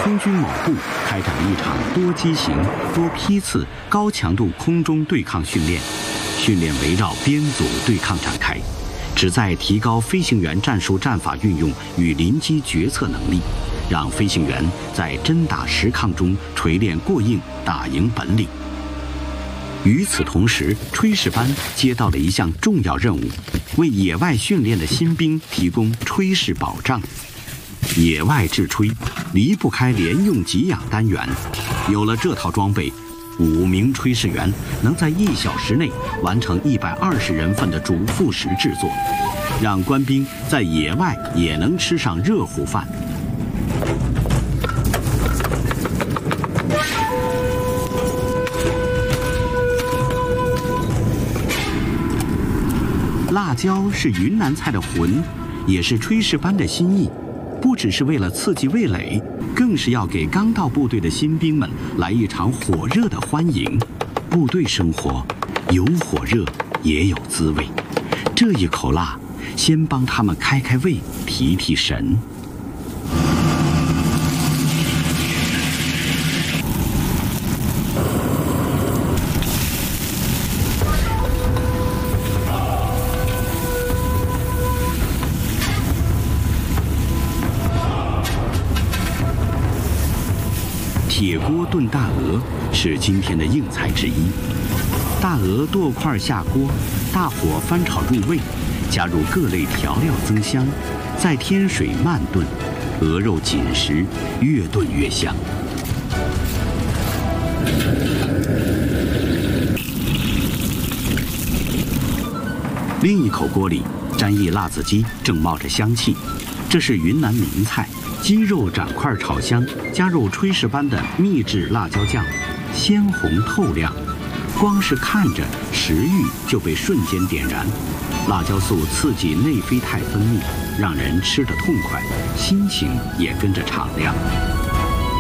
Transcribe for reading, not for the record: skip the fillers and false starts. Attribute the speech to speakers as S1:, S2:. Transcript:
S1: 空军某部开展了一场多机型、多批次、高强度空中对抗训练。训练围绕编组对抗展开，旨在提高飞行员战术战法运用与临机决策能力，让飞行员在真打实抗中锤炼过硬打赢本领。与此同时，炊事班接到了一项重要任务，为野外训练的新兵提供炊事保障。野外制炊离不开连用给养单元，有了这套装备，5名炊事员能在1小时内完成120人份的主副食制作，让官兵在野外也能吃上热乎饭。辣椒是云南菜的魂，也是炊事班的心意。不只是为了刺激味蕾，更是要给刚到部队的新兵们来一场火热的欢迎。部队生活有火热，也有滋味。这一口辣，先帮他们开开胃，提提神。铁锅炖大鹅是今天的硬菜之一。大鹅剁块下锅，大火翻炒入味，加入各类调料增香，再添水慢炖，鹅肉紧实，越炖越香。另一口锅里，沾一辣子鸡正冒着香气，这是云南名菜。鸡肉斩块炒香，加入炊事班的秘制辣椒酱，鲜红透亮，光是看着食欲就被瞬间点燃。辣椒素刺激内啡肽分泌，让人吃得痛快，心情也跟着敞亮。